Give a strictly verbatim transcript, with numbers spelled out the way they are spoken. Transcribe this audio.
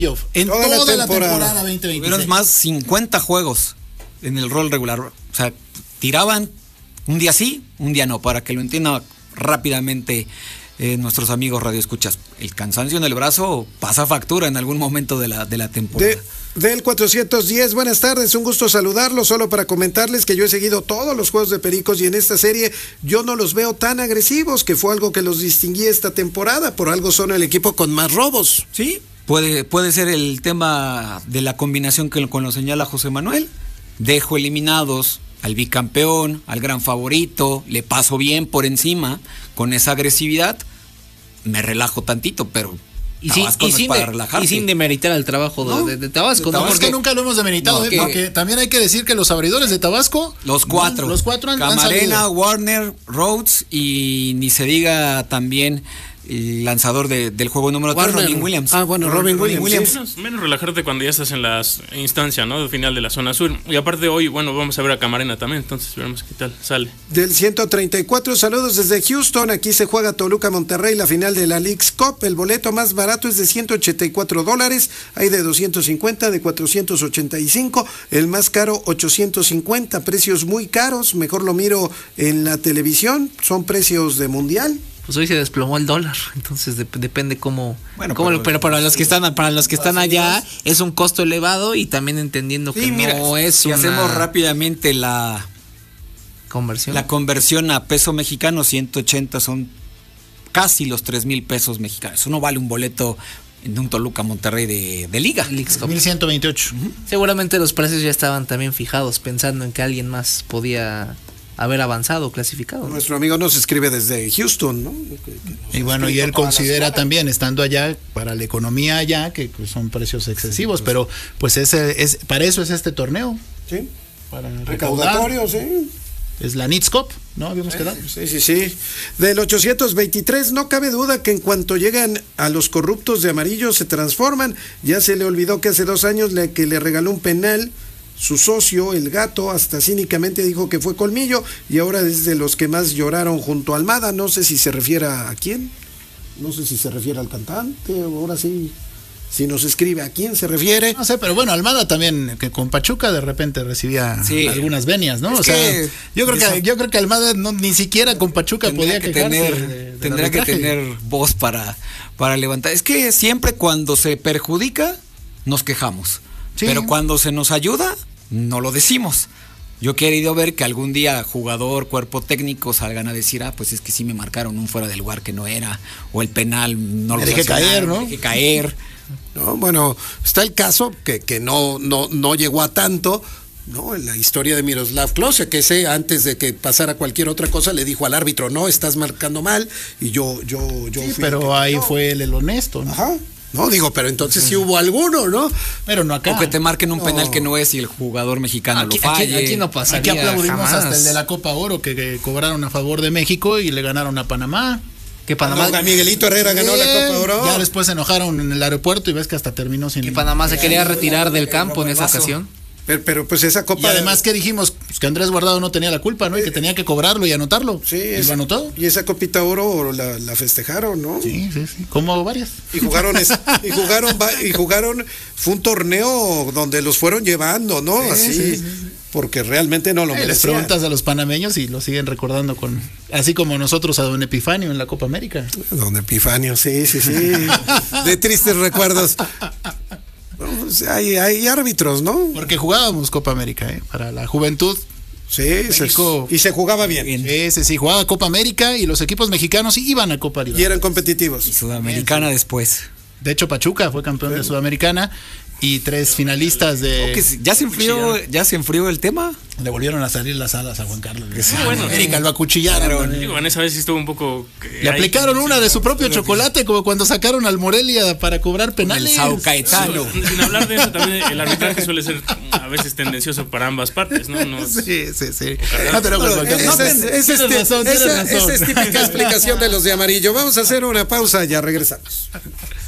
En toda, toda la temporada, la temporada veinte veintiséis. Tuvieron más cincuenta juegos en el rol regular. O sea, tiraban un día sí, un día no, para que lo entiendan rápidamente eh, nuestros amigos radioescuchas. El cansancio en el brazo pasa factura en algún momento de la, de la temporada. De, del cuatrocientos diez, buenas tardes, un gusto saludarlos, solo para comentarles que yo he seguido todos los juegos de Pericos y en esta serie yo no los veo tan agresivos, que fue algo que los distinguí esta temporada, por algo son el equipo con más robos. Sí, puede, puede ser el tema de la combinación que con lo señala José Manuel. Dejo eliminados al bicampeón, al gran favorito, le paso bien por encima con esa agresividad, me relajo tantito, pero y sin, y, no sin para de, y sin demeritar el trabajo no, de, de, de Tabasco. De Tabasco, ¿no? Porque nunca lo hemos demeritado, no, ¿eh? Porque también hay que decir que los abridores de Tabasco, los cuatro, los cuatro han, Camarena, han Warner, Rhodes y ni se diga también el lanzador de, del juego número tres, Robin Williams. Ah, bueno, Robin, Robin Williams. Williams. Sí. Menos, menos relajarte cuando ya estás en la instancia, ¿no? Del final de la zona sur. Y aparte hoy, bueno, vamos a ver a Camarena también, entonces veremos qué tal sale. Del ciento treinta y cuatro, saludos desde Houston. Aquí se juega Toluca Monterrey, la final de la Leagues Cup. El boleto más barato es de ciento ochenta y cuatro dólares. Hay de doscientos cincuenta, de cuatrocientos ochenta y cinco. El más caro, ochocientos cincuenta. Precios muy caros. Mejor lo miro en la televisión. Son precios de mundial. Pues hoy se desplomó el dólar, entonces de, depende cómo, bueno, cómo pero, lo, pero para los que están para los que están allá es un costo elevado y también entendiendo sí, que mira, no es si una hacemos rápidamente la conversión la conversión a peso mexicano, ciento ochenta son casi los tres mil pesos mexicanos. Eso no vale un boleto de un Toluca Monterrey de, de liga. mil ciento veintiocho. Uh-huh. Seguramente los precios ya estaban también fijados pensando en que alguien más podía haber avanzado, clasificado. ¿no? Nuestro amigo nos escribe desde Houston, ¿no? Que, que y bueno, y él considera también, estando allá, para la economía allá, que pues, son precios excesivos, sí, pues, pero pues ese es para eso es este torneo. Sí. Para recaudatorio, sí. Es la Nits Cup, ¿no? Habíamos sí, quedado. Sí, sí, sí. Del ochocientos veintitrés, no cabe duda que en cuanto llegan a los corruptos de amarillo se transforman. Ya se le olvidó que hace dos años le, que le regaló un penal su socio, el Gato, hasta cínicamente dijo que fue Colmillo, y ahora es de los que más lloraron junto a Almada. No sé si se refiere a quién, no sé si se refiere al cantante, o ahora sí, si nos escribe a quién se refiere. No sé, pero bueno, Almada también, que con Pachuca de repente recibía sí. algunas venias, ¿no? Es o sea, yo creo que yo creo que Almada no, ni siquiera con Pachuca podía que quejarse tener, de, de tendría que tener voz para, para levantar. Es que siempre cuando se perjudica, nos quejamos. Sí. Pero cuando se nos ayuda, no lo decimos. Yo he querido ver que algún día jugador, cuerpo técnico salgan a decir, ah, pues es que sí me marcaron un fuera de lugar que no era, o el penal no lo dejé caer, ¿no? Dejé caer. No, bueno, está el caso que, que no, no, no llegó a tanto, ¿no? La historia de Miroslav Klose, que ese antes de que pasara cualquier otra cosa le dijo al árbitro, no, estás marcando mal, y yo, yo, yo sí, pero ahí no. fue él el honesto, ¿no? Ajá. No, digo, pero entonces sí hubo alguno, ¿no? Pero no acá. O que te marquen un no. penal que no es y el jugador mexicano aquí, lo falle. Aquí, aquí no pasaría. Aquí aplaudimos jamás. hasta el de la Copa Oro que, que cobraron a favor de México y le ganaron a Panamá. Que Panamá. No, Miguelito Herrera ganó la Copa Oro. Ya después se enojaron en el aeropuerto y ves que hasta terminó sin. Que Panamá se quería retirar del campo en esa ocasión. Pero, pero pues esa copa. Y además que dijimos pues, que Andrés Guardado no tenía la culpa, ¿no? Y que tenía que cobrarlo y anotarlo. Sí, y es, lo anotó. Y esa copita oro la, la festejaron, ¿no? Sí, sí, sí. Como varias. Y jugaron es, y jugaron y jugaron fue un torneo donde los fueron llevando, ¿no? Sí, Así. Sí, sí. Porque realmente no lo merecían. Les preguntas a los panameños y lo siguen recordando con así como nosotros a don Epifanio en la Copa América. Don Epifanio, sí, sí, sí. De tristes recuerdos. Hay, hay árbitros, ¿no? Porque jugábamos Copa América, ¿eh? Para la juventud. Sí, México, se, y se jugaba bien. Sí, sí, sí, jugaba Copa América y los equipos mexicanos iban a Copa Libertadores. Y eran competitivos. Y Sudamericana bien, después. De hecho, Pachuca fue campeón sí. de Sudamericana y tres finalistas de. Okay, ¿Ya se enfrió, ya se enfrió el tema? Le volvieron a salir las alas a Juan Carlos. Sí, bueno, América lo acuchillaron. Digo, en esa vez sí estuvo un poco. Le aplicaron una de su propio chocolate, como cuando sacaron al Morelia para cobrar penales. El Sao Caetano. Sí, sin hablar de eso, también el arbitraje suele ser a veces tendencioso para ambas partes, ¿no? no sí, sí, sí. No te lo no, esa, es, esa, es, esa, esa es típica explicación de los de amarillo. Vamos a hacer una pausa, ya regresamos.